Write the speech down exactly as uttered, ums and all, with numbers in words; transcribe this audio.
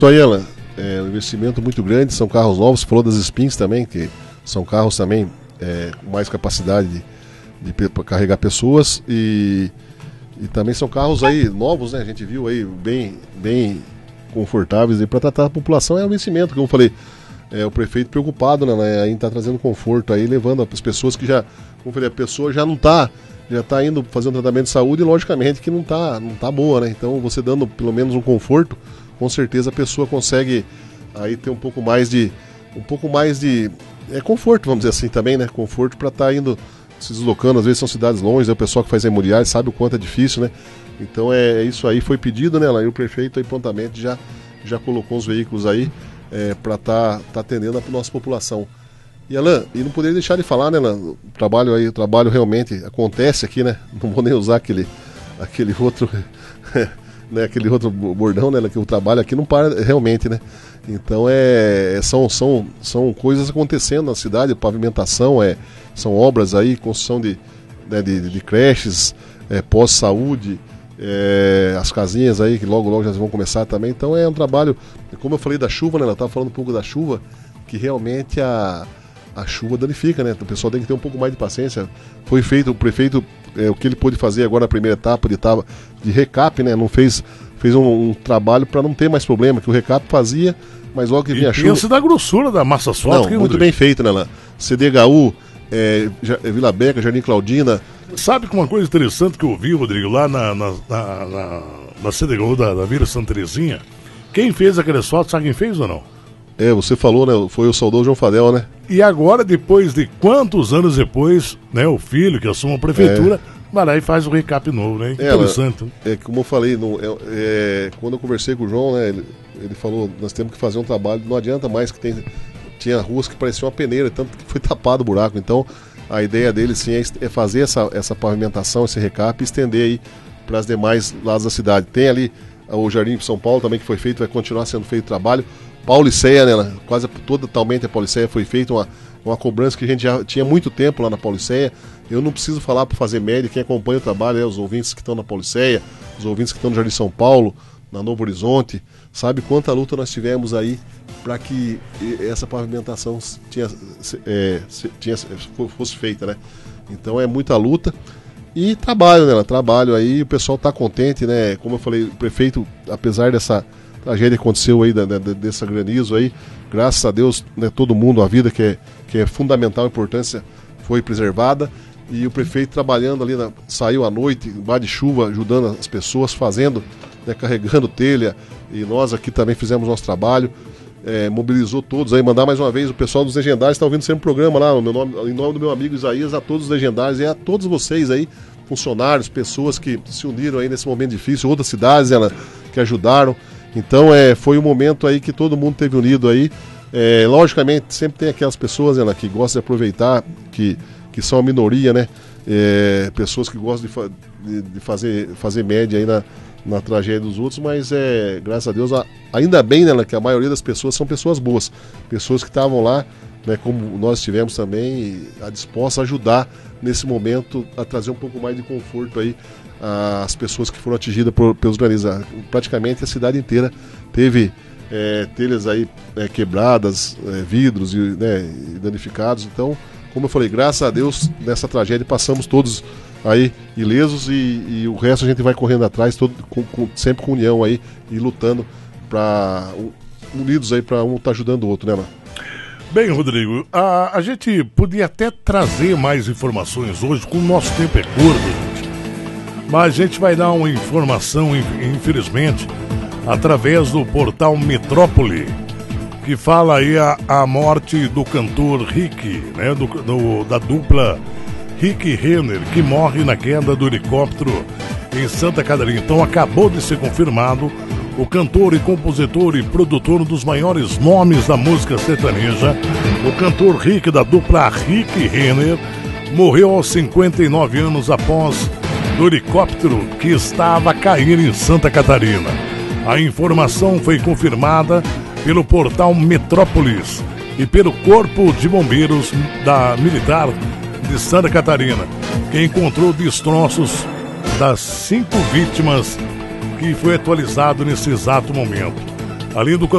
Isso aí, Alan, é um investimento muito grande, são carros novos, você falou das Spins também, que são carros também é, com mais capacidade de, de, de carregar pessoas e, e também são carros aí novos, né? A gente viu aí bem, bem confortáveis para tratar a população, é um investimento, como eu falei, é, o prefeito preocupado, né? Aí está trazendo conforto aí, levando as pessoas que já, como eu falei, a pessoa já não está já está indo fazer um tratamento de saúde e logicamente que não está não tá boa, né? Então você dando pelo menos um conforto, com certeza a pessoa consegue aí ter um pouco mais de um pouco mais de é, conforto, vamos dizer assim também, né? Conforto para estar tá indo, se deslocando, às vezes são cidades longe, né? O pessoal que faz hemodiálise sabe o quanto é difícil, né? Então é, é isso aí, foi pedido, né? Lá, e o prefeito aí prontamente já, já colocou os veículos aí é, para estar tá, tá atendendo a nossa população. E Alan, e não poderia deixar de falar, né, Alan? O trabalho aí, o trabalho realmente acontece aqui, né? Não vou nem usar aquele, aquele outro, né, aquele outro bordão, né? Que o trabalho aqui não para realmente, né? Então é, são, são, são coisas acontecendo na cidade, pavimentação, é, são obras aí, construção de, né, de, de creches, é, pós-saúde, é, as casinhas aí que logo logo já vão começar também. Então é um trabalho, como eu falei da chuva, né? Ela estava falando um pouco da chuva, que realmente a a chuva danifica, né? O pessoal tem que ter um pouco mais de paciência. Foi feito, o prefeito, é, o que ele pôde fazer agora na primeira etapa de, tava, de recap, né? Não fez, fez um, um trabalho para não ter mais problema, que o recap fazia, mas logo que vinha a chuva... Pensa da grossura da massa asfáltica. Não, muito bem feito, né? Lá. C D H U, é, Vila Beca, Jardim Claudina... Sabe que uma coisa interessante que eu vi, Rodrigo, lá na, na, na, na, na C D H U da, da Vila Santa Terezinha, quem fez aquele asfalto, sabe quem fez ou não? É, você falou, né? Foi o saudoso João Fadel, né? E agora, depois de quantos anos depois, né? O filho que assume a prefeitura, é. vai lá e faz o recap novo, né? É, interessante. É, como eu falei, no, é, é, quando eu conversei com o João, né? Ele, ele falou, nós temos que fazer um trabalho, não adianta mais que tem, tinha ruas que pareciam uma peneira, tanto que foi tapado o buraco. Então, a ideia dele, sim, é, é fazer essa, essa pavimentação, esse recap e estender aí para as demais lados da cidade. Tem ali o Jardim de São Paulo também que foi feito, vai continuar sendo feito o trabalho. Pauliceia, né? Quase totalmente a Pauliceia foi feita, uma, uma cobrança que a gente já tinha muito tempo lá na Pauliceia. Eu não preciso falar para fazer média, quem acompanha o trabalho é os ouvintes que estão na Pauliceia, os ouvintes que estão no Jardim São Paulo, na Novo Horizonte, sabe quanta luta nós tivemos aí para que essa pavimentação tinha, é, tinha, fosse feita, né? Então é muita luta e trabalho, né? Trabalho aí, o pessoal está contente, né? Como eu falei, o prefeito, apesar dessa tragédia que aconteceu aí, da, da, dessa granizo aí, graças a Deus, né, todo mundo, a vida que é, que é fundamental, a importância foi preservada, e o prefeito trabalhando ali, na, saiu à noite, embaixo de chuva, ajudando as pessoas, fazendo, né, carregando telha, e nós aqui também fizemos nosso trabalho, é, mobilizou todos aí, mandar mais uma vez o pessoal dos Legendários, está ouvindo sempre o programa lá, no meu nome, em nome do meu amigo Isaías, a todos os Legendários e a todos vocês aí, funcionários, pessoas que se uniram aí nesse momento difícil, outras cidades ela, que ajudaram. Então é, foi um momento aí que todo mundo teve unido aí. É, logicamente, sempre tem aquelas pessoas, né, que gostam de aproveitar, que, que são a minoria, né? É, pessoas que gostam de, fa de, de fazer, fazer média aí na, na tragédia dos outros, mas é, graças a Deus, a, ainda bem, né, que a maioria das pessoas são pessoas boas, pessoas que estavam lá, né, como nós estivemos também, a disposta a ajudar nesse momento a trazer um pouco mais de conforto aí as pessoas que foram atingidas por, pelos granizos. Praticamente a cidade inteira teve é, telhas aí é, quebradas, é, vidros e, né, danificados. Então, como eu falei, graças a Deus nessa tragédia passamos todos aí ilesos e, e o resto a gente vai correndo atrás, todo, com, com, sempre com união aí e lutando para unidos aí para um estar tá ajudando o outro, né, mano? Bem, Rodrigo, a, a gente podia até trazer mais informações hoje, com o nosso tempo é curto, mas a gente vai dar uma informação, infelizmente, através do portal Metrópole, que fala aí a, a morte do cantor Rick, né, do, do, da dupla Rick Renner, que morre na queda do helicóptero em Santa Catarina. Então acabou de ser confirmado, o cantor e compositor e produtor dos maiores nomes da música sertaneja, o cantor Rick da dupla Rick Renner, morreu aos cinquenta e nove anos após do helicóptero que estava a cair em Santa Catarina. A informação foi confirmada pelo portal Metrópolis e pelo Corpo de Bombeiros da Militar de Santa Catarina, que encontrou destroços das cinco vítimas, que foi atualizado nesse exato momento. ali do